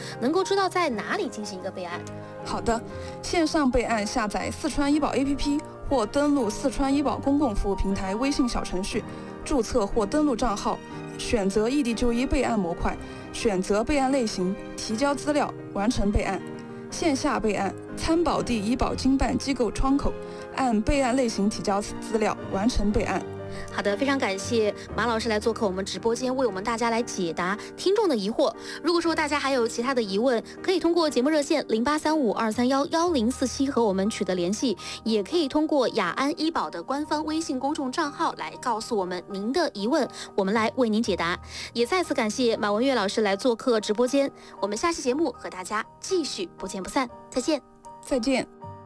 能够知道在哪里进行一个备案？ 好的，线上备案下载四川医保 APP 或登录四川医保公共服务平台微信小程序，注册或登录账号，选择异地就医备案模块，选择备案类型，提交资料，完成备案。线下备案，参保地医保经办机构窗口，按备案类型提交资料，完成备案。 好的，非常感谢马老师来做客我们直播间，为我们大家来解答听众的疑惑。如果说大家还有其他的疑问，可以通过节目热线083523111047和我们取得联系，也可以通过雅安医保的官方微信公众账号来告诉我们您的疑问，我们来为您解答。也再次感谢马文月老师来做客直播间，我们下期节目和大家继续不见不散，再见。 再见。